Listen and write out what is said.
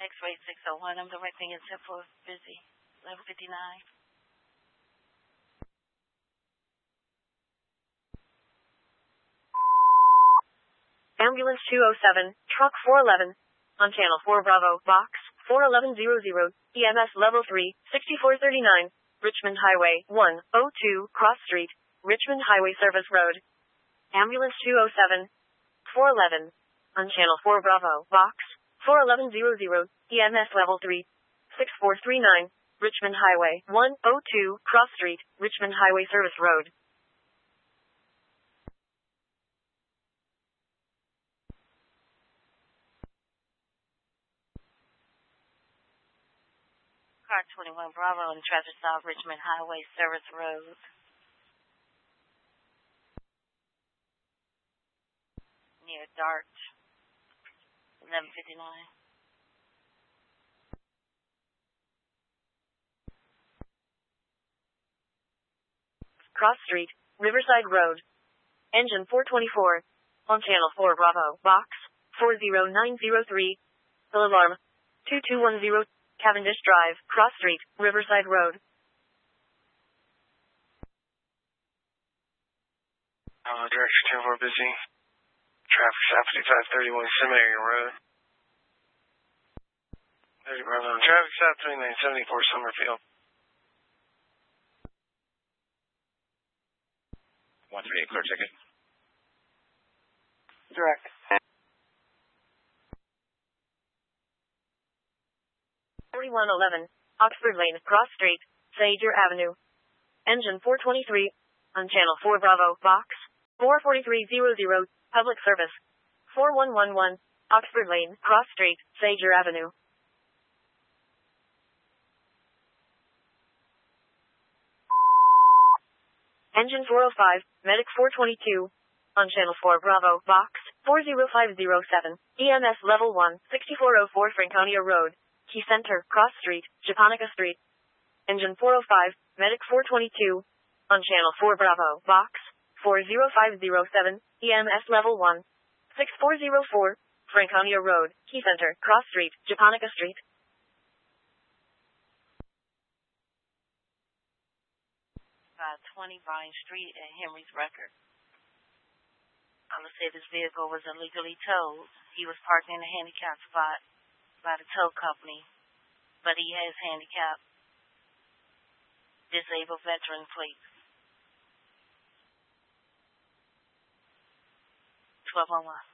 X-ray 601. I'm directing it for busy. Level 59. Ambulance 207, truck 411, on channel 4 Bravo, box 41100, EMS level 3, 6439, Richmond Highway 102, Cross Street, Richmond Highway Service Road. Ambulance 207, 411, on channel 4 Bravo, box 41100, EMS level 3, 6439, Richmond Highway 102, Cross Street, Richmond Highway Service Road. Car 21 Bravo and traffic stop Richmond Highway Service Road. Near Dart. 1159. Cross Street, Riverside Road. Engine 424. On channel 4 Bravo, box 40903. Bill alarm 2210. Cavendish Drive, Cross Street, Riverside Road. Direction 10-4 busy. Traffic stop 5531 Seminary Road. 30 Bravo. Traffic stop 2974 Summerfield. 138 clear ticket. Direct. 4111, Oxford Lane, Cross Street, Sager Avenue. Engine 423, on channel 4 Bravo, box 44300, public service 4111, Oxford Lane, Cross Street, Sager Avenue. Engine 405, Medic 422, on channel 4 Bravo, box 40507, EMS level 1, 6404 Franconia Road. Key Center, Cross Street, Japonica Street. Engine 405, Medic 422, on channel 4 Bravo, box 40507, EMS level 1, 6404, Franconia Road, Key Center, Cross Street, Japonica Street. About 20 Vine Street at Henry's Record. Police say this vehicle was illegally towed. He was parked in a handicap spot by the tow company, but he has handicap disabled veteran plates. 1201.